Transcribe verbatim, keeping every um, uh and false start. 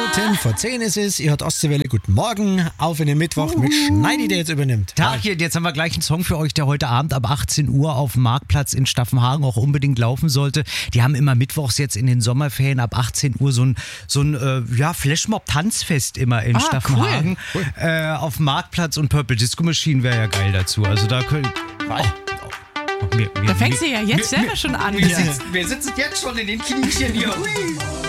Minuten vor zehn ist es. Ihr hört Ostseewelle. Guten Morgen. Auf in den Mittwoch mit Schneidi, der jetzt übernimmt. Tag, jetzt haben wir gleich einen Song für euch, der heute Abend ab achtzehn Uhr auf dem Marktplatz in Staffenhagen auch unbedingt laufen sollte. Die haben immer mittwochs jetzt in den Sommerferien ab achtzehn Uhr so ein, so ein äh, ja, Flashmob-Tanzfest immer in Ah, Staffenhagen. cool. Cool. Äh, auf dem Marktplatz, und Purple Disco Machine wäre ja geil dazu. Also da können... Oh, oh, mir, mir, Da fängst mir, du ja jetzt mir, selber mir, schon an. Wir Ja. sitzen, wir sitzen jetzt schon in den Knietchen hier. Hui.